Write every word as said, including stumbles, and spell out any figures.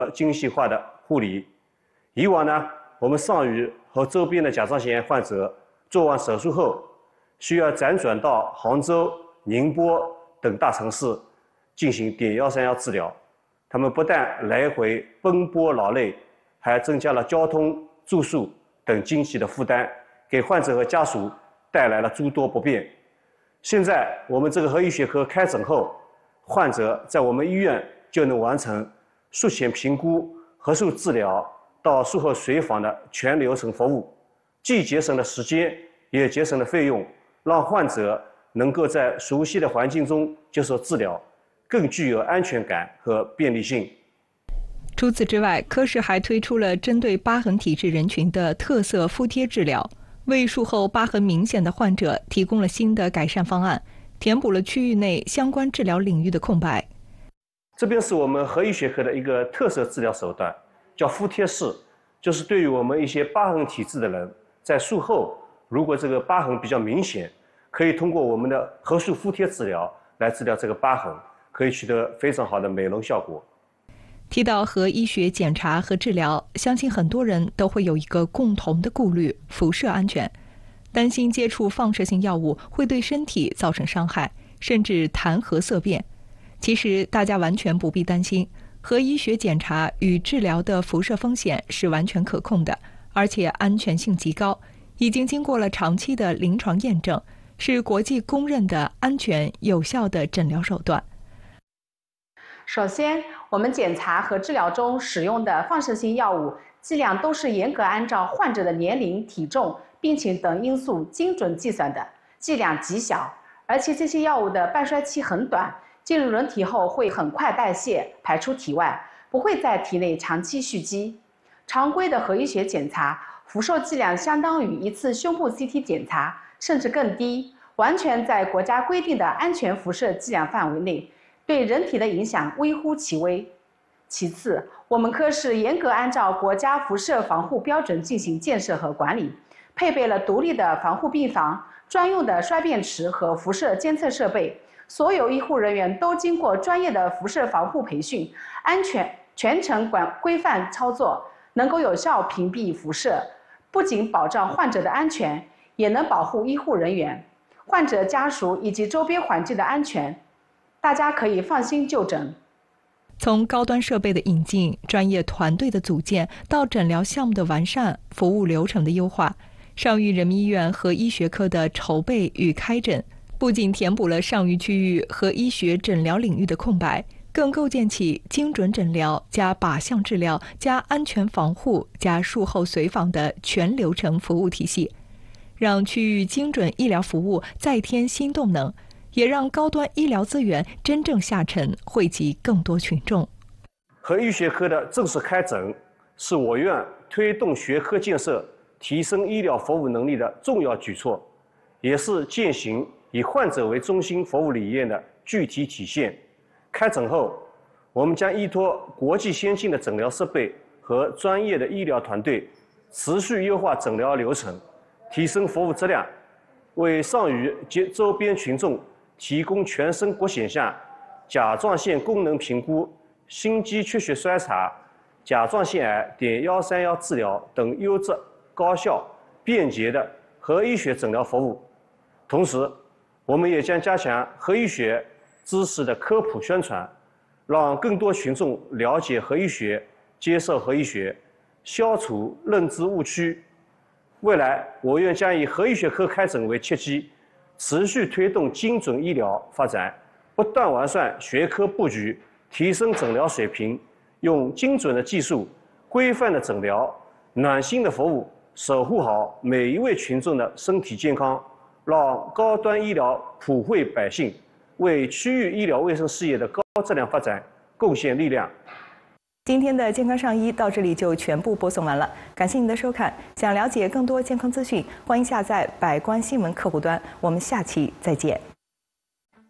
精细化的护理。以往呢，我们上虞和周边的甲状腺炎患者做完手术后，需要辗转到杭州、宁波等大城市进行碘幺三幺治疗。他们不但来回奔波劳累，还增加了交通、住宿等经济的负担，给患者和家属带来了诸多不便。现在我们这个核医学科开诊后，患者在我们医院就能完成术前评估、核素治疗到术后随访的全流程服务，既节省了时间，也节省了费用，让患者能够在熟悉的环境中接受治疗，更具有安全感和便利性。 除此之外，科室还推出了针对疤痕体质人群的特色敷贴治疗，为术后疤痕明显的患者提供了新的改善方案，填补了区域内相关治疗领域的空白。 这边是我们核医学科的一个特色治疗手段，叫敷贴式，就是对于我们一些疤痕体质的人，在术后如果这个疤痕比较明显，可以通过我们的核素敷贴治疗来治疗这个疤痕，可以取得非常好的美容效果。 提到核医学检查和治疗，相信很多人都会有一个共同的顾虑：辐射安全，担心接触放射性药物会对身体造成伤害，甚至谈核色变。其实大家完全不必担心，核医学检查与治疗的辐射风险是完全可控的，而且安全性极高，已经经过了长期的临床验证，是国际公认的安全有效的诊疗手段。 首先，我们检查和治疗中使用的放射性药物剂量都是严格按照患者的年龄、体重、病情等因素精准计算的，剂量极小，而且这些药物的半衰期很短，进入人体后会很快代谢排出体外，不会在体内长期蓄积。常规的核医学检查，辐射剂量相当于一次胸部 C T 检查，甚至更低，完全在国家规定的安全辐射剂量范围内，对人体的影响微乎其微。其次，我们科室严格按照国家辐射防护标准进行建设和管理，配备了独立的防护病房、专用的衰变池和辐射监测设备，所有医护人员都经过专业的辐射防护培训，安全全程管规范操作，能够有效屏蔽辐射，不仅保障患者的安全，也能保护医护人员、患者家属以及周边环境的安全。大家可以放心就诊。 从高端设备的引进、专业团队的组建到诊疗项目的完善、服务流程的优化，上虞人民医院核医学科的筹备与开诊，不仅填补了上虞区域核医学诊疗领域的空白，更构建起精准诊疗加靶向治疗加安全防护加术后随访的全流程服务体系，让区域精准医疗服务再添新动能，也让高端医疗资源真正下沉，惠及更多群众。 核医学科的正式开诊，是我院推动学科建设、提升医疗服务能力的重要举措，也是践行以患者为中心服务理念的具体体现。开诊后，我们将依托国际先进的诊疗设备和专业的医疗团队，持续优化诊疗流程，提升服务质量，为上虞及周边群众提供全身骨显像、甲状腺功能评估、心肌缺血筛查、甲状腺癌碘幺三幺治疗等优质、高效、便捷的核医学诊疗服务。同时，我们也将加强核医学知识的科普宣传，让更多群众了解核医学、接受核医学，消除认知误区。未来，我院将以核医学科开诊为契机，持续推动精准医疗发展，不断完善学科布局，提升诊疗水平，用精准的技术、规范的诊疗、暖心的服务，守护好每一位群众的身体健康，让高端医疗普惠百姓，为区域医疗卫生事业的高质量发展贡献力量。 今天的健康上医到这里就全部播送完了，感谢您的收看。想了解更多健康资讯，欢迎下载百官新闻客户端。我们下期再见。